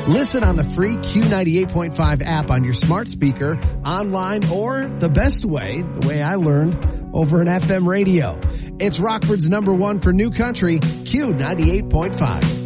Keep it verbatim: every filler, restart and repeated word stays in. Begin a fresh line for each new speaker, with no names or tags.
Listen on the free Q ninety-eight point five app on your smart speaker, online, or the best way, the way I learned, over an F M radio. It's Rockford's number one for new country, Q ninety-eight point five.